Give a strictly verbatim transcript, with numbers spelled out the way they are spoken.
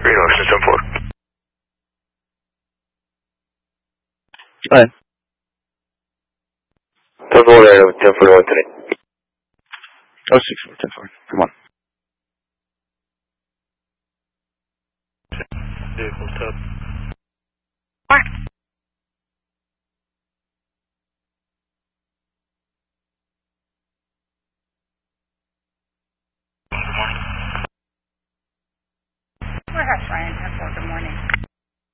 Reno, system four. Go ahead. ten four, ten forty-one today. Oh, six four, ten four. Come on. Vehicle top.